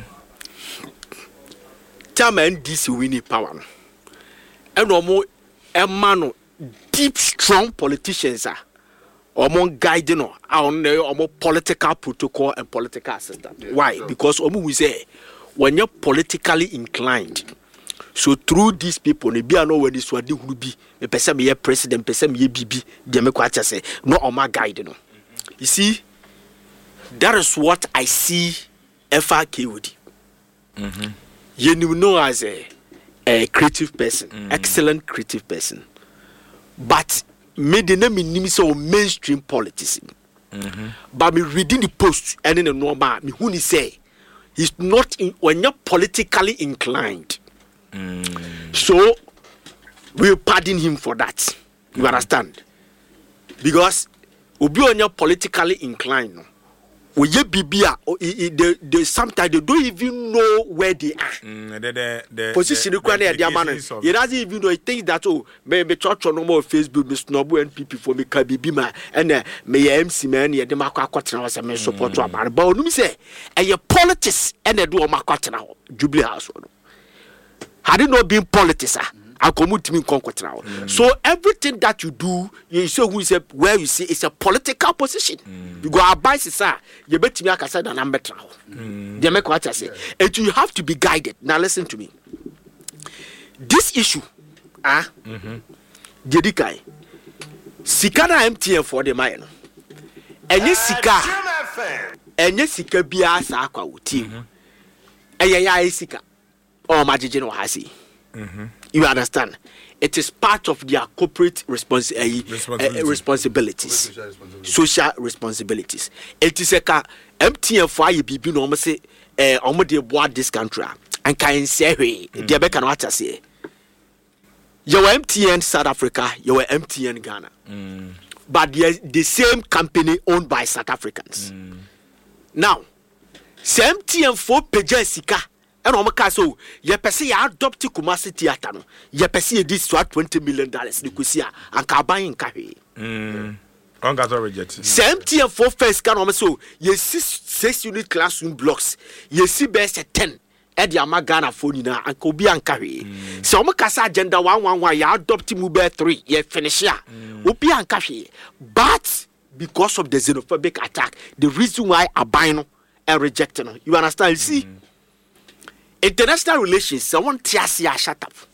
Chama N D C winning power. And no a man deep strong politicians are among guiding on the political protocol and political assistant. Why? Because omu we say when you're politically inclined, so through these people, they be no where this one will be. Me person me president, person me B B. They me quite say no on my guiding. You see. That is what I see F R K O D. Mm-hmm. You know as a, a creative person, mm-hmm. excellent creative person. But me the name in so mainstream politics. Mm-hmm. But me reading the post and in the normal, me who say he's not in, when you're politically inclined. Mm-hmm. So we pardon him for that. You mm-hmm. understand? Because we when you're politically inclined. Well, yeah, Bibia, they, they sometimes they don't even know where they are. Mm, the, the, the, Position required their man. He doesn't even know. He thinks that oh, me me church on more Facebook, me snobby and people for me can be man and uh, me M C man. Yeah, the market quarter was a me support to a man. But no me say, and your politics and they do a market now. Jubilee House. Had it not been politics, ah. Mm. So everything that you do, you say who is a, where you see it's a political position. Mm. You go buy sir, you bet me I can say the number travel. They make what I say. And you have to be guided. Now listen to me. This issue, ah, Jedikai, Sikana M T N for the mine. And yes, Sika, and yes, Sika Bia Saka team. And ya Sika, or Majino Hasi. You understand? It is part of their corporate respons- uh, Responsibility. uh, responsibilities, social responsibilities. Social responsibilities. It is a M T N for you be no say, eh, omo de board this country and can say, hey, they be can what I say. You M T N South Africa, you M T N Ghana, mm. but they are the same company owned by South Africans. Mm. Now, M T N for Pejessica. And on my so ye pesi ya adopt Kumasi theater no ye pesi this to twenty million dollars nikusia and ka ban nka hwe mm on got reject same tier for first can on so ye six six unit classroom blocks ye si best ten e dia magana for ni na anka obi anka hwe so on kasa agenda one one one ya adopt mu be three ye finish ya obi anka hwe but because of the xenophobic attack the reason why aban no and reject no you understand you see mm. International relations, someone tiasia shut up.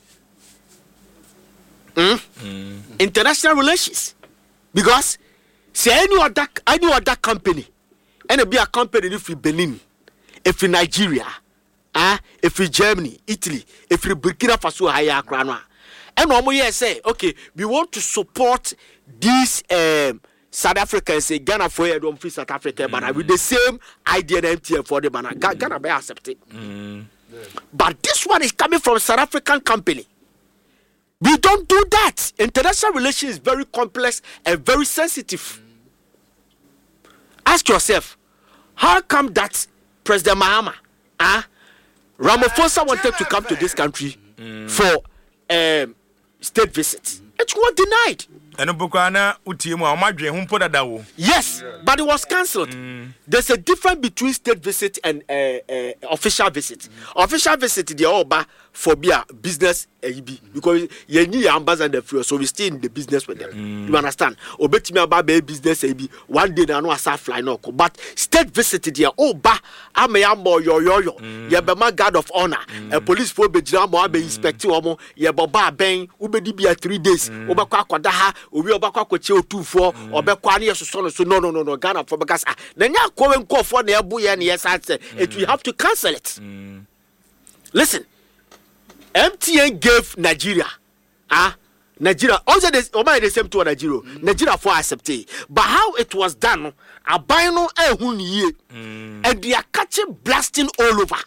Mm? Mm. International relations. Because say any other any other company, and be a company if you Benin, if you Nigeria, ah, if you Germany, Italy, if you Burkina Faso, higher crown. And one more year say, okay, we want to support these um, South Africans say Ghana for you don't free South Africa, mm. but with the same idea M T N for the banana, mm. Ghana be accepted. Mm. Yeah. But this one is coming from South African company. We don't do that. International relations is very complex and very sensitive. Mm. Ask yourself, how come that President Mahama, ah, uh, Ramaphosa wanted to come to this country mm. for um, state visit? Mm. It was denied. And Bukana Utimu, Madri, whom put a daw. Yes, yeah. But it was cancelled. Mm. There's a difference between state visit and uh, uh, official visit. Mm. Official visit, the Oba for beer business A B because you need ambassador for so we stay in the business with them. Mm. You understand? Obeti me about business A B one day na no asa fly no. But state visit, the Oba ameyamo yo yo yo. You be my guard of honor. A police for be jira mo be inspect omo. You baba ben ubedi be three days. Oba kwa kwada ha. Obi obakwa kwache otufor obekwa na yesoso so no no no no Ghana for because na nya kwa nko for na ebu ye na yesate it we have to cancel it. Mm. Listen, M T N gave Nigeria ah Nigeria also the Oman the same to Nigeria mm. Nigeria for accept it, but how it was done aban no ehun ye and they are catching blasting all over.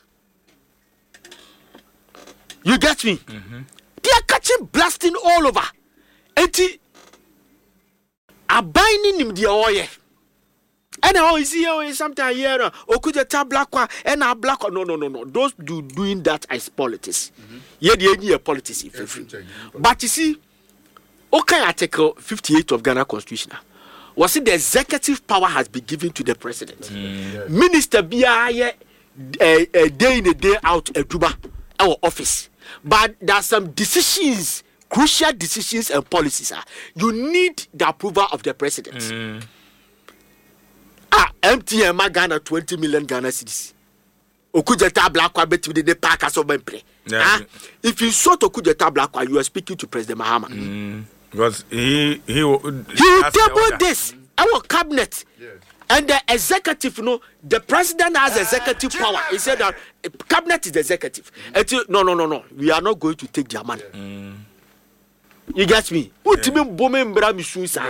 You get me? Mm-hmm. They are catching blasting all over. Enti abaining him the oil. And how is he sometimes here? Or could you tell black one and a black one? No, no, no, no. Those do doing that as politics. Yeah, the any politics if free. But you see, okay, Article fifty-eight of Ghana Constitution was it the executive power has been given to the president. Mm. Yes. Minister be a day in a day out a Duba our office. But there are some decisions. Crucial decisions and policies are you need the approval of the president. Mm. Ah, M T N Ghana twenty million Ghana cedis. Okujeta black one bet with the park as open play. Ah, if you saw Okujeta black one, you are speaking to President Mahama. Mm. Because he he he will table this our cabinet. Yes. And the executive, you know, the president has executive power. He said that cabinet is the executive. Mm. No, no, no, no. We are not going to take their money. Mm. You get me? What do you mean, bombing Bram Susa?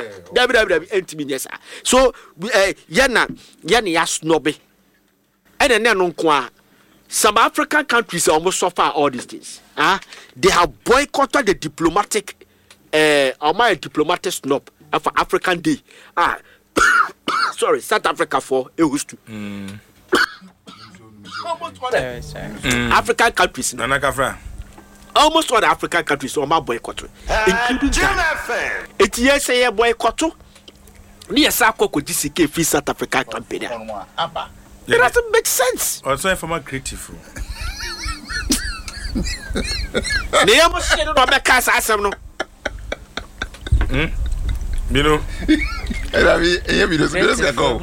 So, Yana, Yana, snobby. And then, no, some African countries almost suffer all these things. Ah, they have boycotted the diplomatic, uh, or my diplomatic snob for African Day. Ah, sorry, South Africa for a host. Mm. African countries. Nana Kafra. Almost all the African countries are my boycott, including Ghana. It yes, a boycott. Near Sako could D C K free South African campaign. It doesn't make sense. Also, from a creative. They almost said on my cast. I said no. Hmm. You know, I mean, you just go.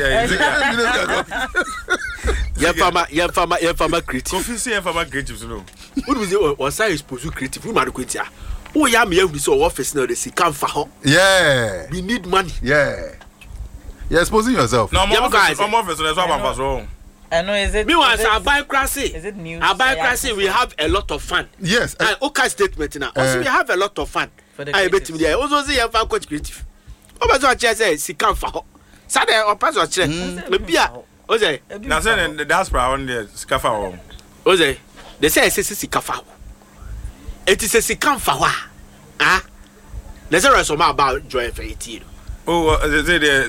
Yeah, farmer, yeah, farmer, yeah, farmer creative. Confusing yeah, farmer creative, no. What was it? Was I supposed to creative? Who might quit ya? Oh, yeah, me have this office now. They say, come for her. Yeah. We need money. Yeah. You're exposing yourself. No, more office, more office, that's what I'm passing. I know, is it? Meanwhile, our biocracy. Is it news? Our biocracy, we have a lot of fun. Yes. Uh, okay, statement now. Also, uh, we have a lot of fun. I bet you there. Also, see, I found coach creative. Oh, but what I say, see, come for her. Saturday or pass or check. Maybe. Oze, na say the diaspora on the scafa. Oze, they say it's a sikafa. It is a sikamfa. Ah, there's a rest about joy for eighteen. Oh, they they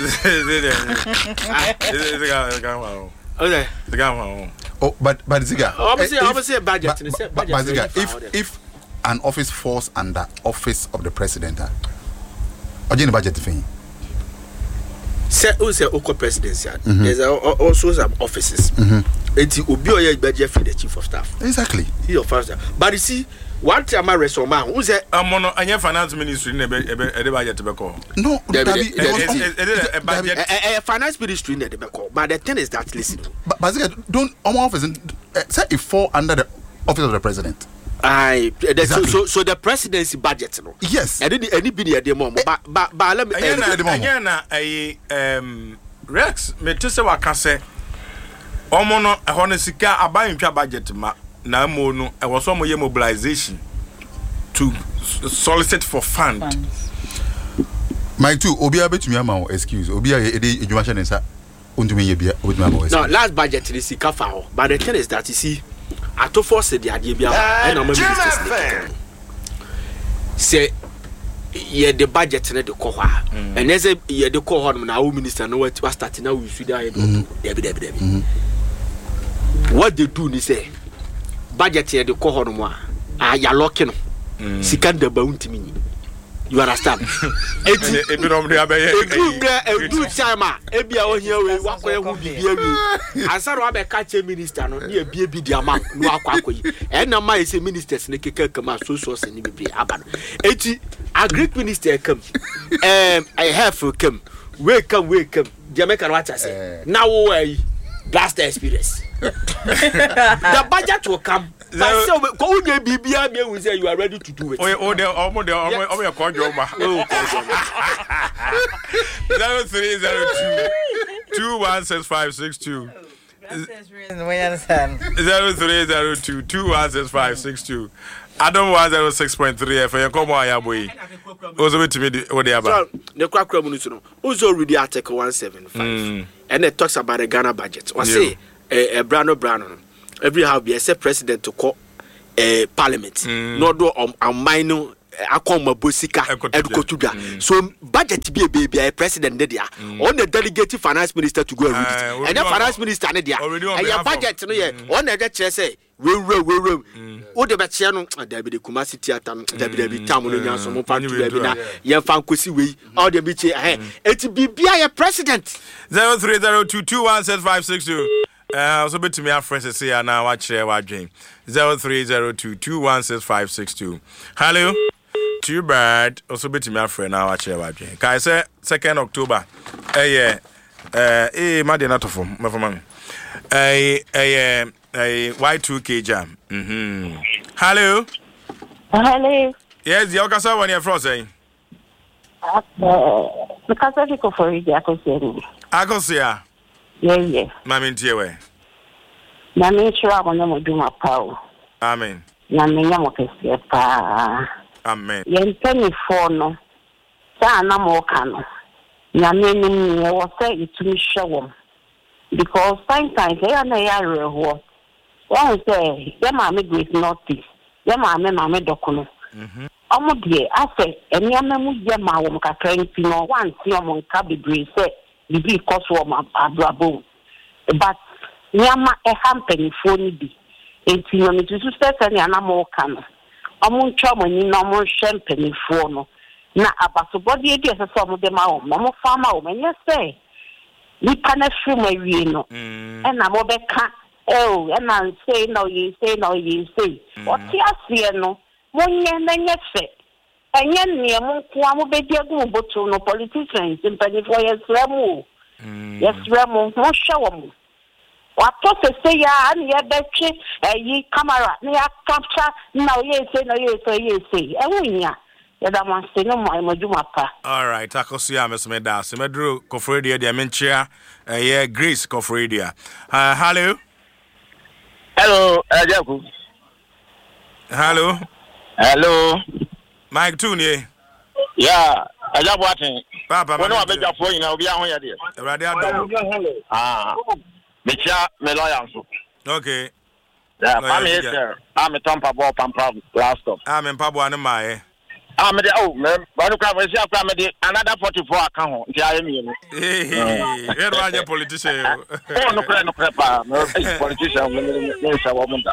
Oze, the gamma. Oh, but but Ziga. Obviously, obviously, budget. But Ziga, if if an office falls under office of the president, or the budget thing. Say also Oko presidency. Mm-hmm. There's also some offices. It's Ubioya budget for the chief of staff. Exactly. He offers that. But you see, one time I read some man who said, "I'm on a finance ministry in a budget to be called." No, a budget. A finance ministry in the call. But the thing is that listen. But don't our office say it fall under the office of the president. I exactly. so so the presidency budget no. Yes. And any anybody at the moment. But but but let me again I um Rex me to say waka say omo no e ho no sika aban twa budget ma na mo no e was omo ye mobilization to solicit for fund. Funds. My two obi abetumi ama excuse obi a e dey edwuma hye nsa ontumi ye bia obetumi ama. No, last budget is sika fa ho. But the thing is that you see I to force the idea bia and I'm ministers say yeah the budget na the ko ha and as yeah the ko ho na our minister no what start now we should there there what they do ni say budget yeah the ko ho no a ya lock no sika da ba untimi You understand? Eti ebi no mde abaye. Edu bre edu chama ebia ohia we wakoye hu bibia wi. Ansaro abeka che minister no na ebia bi di ama no akwa akoyi. E na ma ese ministers ne keka kama so so se ni bibi aba no. Eti agric minister come. Um I have come. Wake come wake come. Jamaica what I say. Now why blast the experience. The budget will come. But so go there bibia me we say you are ready to do it. Oh oh there omo there omo omo your conjo ma. zero three zero two two one six five six two zero three zero two two one six five six two Adam one zero six point three F M come on boy. Ozo betimi o dey aba. So the kwakwa mu no no. Ozo read the article one seventy-five and it talks about the Ghana budget. What say eh Brano Brano every how be a president to call a parliament no do on amino akoma bosika edukotuda so budget be a baby a president there on the delegated finance minister to go and read it and the finance minister there and your budget no yeah on the chair say we we we o de be chair no there be the Kumasi theater there be the town no nyanso mo fa to there be na ye fa nkosi we all the be chair eh it bibia a president zero three zero two two one six five six two Uh, so bet me our friends say now watch share what dream zero three zero two two one six five six two. Hello, too bad. Also bet me our friend now watch share what dream. Can I say second October? Eh yeah, eh eh, my dear not of my family. Eh eh eh Y two K jam. Mhm. Hello. Hello. Yes, you can say when you're from saying. Uh, because I go for it, I go say. I go see ya. Yeah, yeah. Mami ntiyewe. Na me chira bona mo duma pawo. Amen. Na me nya mo kese pa. Amen. Yen tani fo no. Sa na mo ka no. Na me ni ni wo say itumi hwewom. Because sometimes I na ya reho. One say, "Ya ma me great notice. Ya ma me ma me dokuno." Mhm. Omo de ase eni amamu ye ma wo kakra nti no wan ti omo nka bebre say bibi koso ma abrabo but nyama e hampeni foni bi enti no me tusu sese ni anamo kana omo ntwa mo ni no mo champagne fo no na abasobodi edi ese so mo de ma wo mo fama wo menye say ni kana fru ma wie no e na mo be ka oh e na say no you say no you say o ti asie no mo nye na nye fe enye nie mo kwa mo be di agu botu no politicians impani for yesremu yesremu mo shawo mo wato se se ya ani ya betwe eyi camera na ya capture na ye say na ye say ye say ewunya ya da man se no mo majuma pa. All right, akosu ya mesome da se medro kofredia dia menchia eh Grace kofredia. Uh, hello. Hello, Ajaku. Hello. Hello. Mike Tune. Yeah, Ajabu atin. Papa, when I beg for you now, be on here. Radio. Ah, Micha, me lawyer. Okay. Yeah, I'm here, sir. I'm a Tampa Ball Pampa last stop. I'm in Pabua and my. I'm the oh, man, but look at myself. Another forty-four account. Yeah, I mean, you're a politician. Oh, no, no, prepare. No, politician. Minister, woman.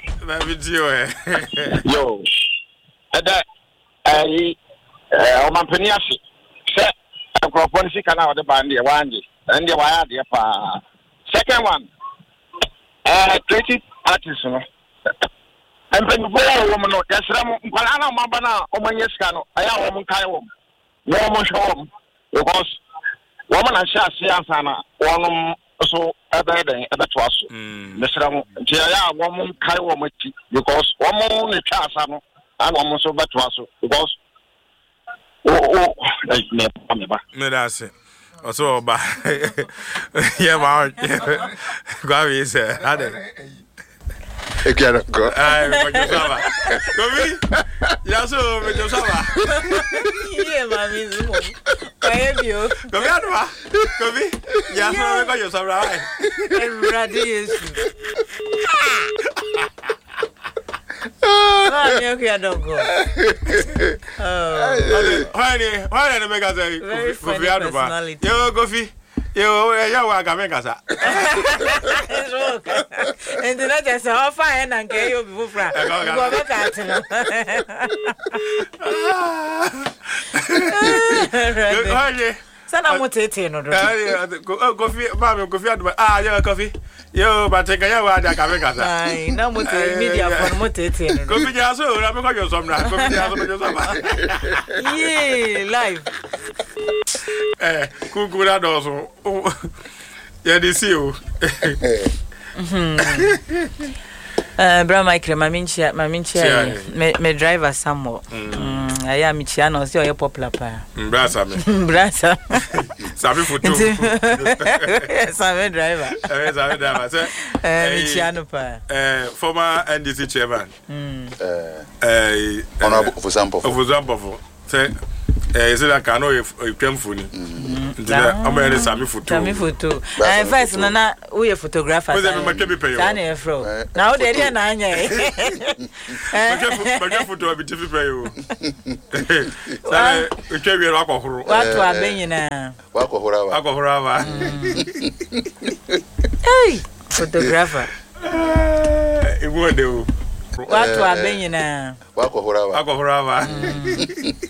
Yo, that. Eh eh o mampani afi se akropon si kana o de band e wanje and the wire de pa second one eh creative artist no em pen bo wo mo no yesram kwala na mamba na o manye sika no aya wo mo kai wo wo mo show because wo mo na sha sia sana wonum so ebe den ebe to aso mesram nti aya wo mo kai wo mo ti because wo mo ne twa asa no and one so better also because oh oh like me me ba me that's it also ba yeah ba go we say ade e quero go ai me jo saba komi ya so me jo saba yeah mami zumo kai bio komi adwa komi ya so me ko jo saba ai everybody is oh, I'm okay, I don't go. Oh, why? Why? Why? Make us say, very funny personality. Yo, Kofi. Yo, ya wa ka me kasa. And not just how fine and gay you before. Go back at him. Sana mutete no do. Coffee, mama, coffee at ah, you coffee. Yo, but take a wa da ka me kasa. Ai, na mutete media for mutete no. Coffee ja so, na me ko yo som na. Coffee ja so me yo som. Yeah, live. Eh, kukura do so. Ya di si o. Eh, bra my crema minchia, ma minchia. Me me driver somewhere. Mm, I am minchia no say o popular pa. Brasa me. Brasa. Sabi photo. Sabi driver. Eh, sabi driver. Say eh minchia no pa. Eh, former N D C chairman. Mm. Eh, eh, honorable for example. For example, say eh, is it that cano you came for ni? I'm going to Sami photo. Sami photo. And first, na na we a photographer. Who's every make me pay you? Sani fro. Now they dey na anya. Make make photo be T V pay you. Sani we try we rock ohoro. Watu abenyi na. Wako horawa. Wako horawa. Hey, photographer. Eh, iwo de o. Watu abenyi na. Wako horawa. Wako horawa.